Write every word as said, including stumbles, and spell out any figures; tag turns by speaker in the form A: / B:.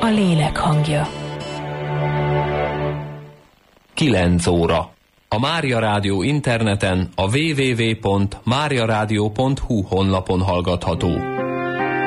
A: a lélek hangja.
B: kilenc óra. A Mária Rádió interneten a double-u double-u double-u pont mária rádió pont hu honlapon hallgatható.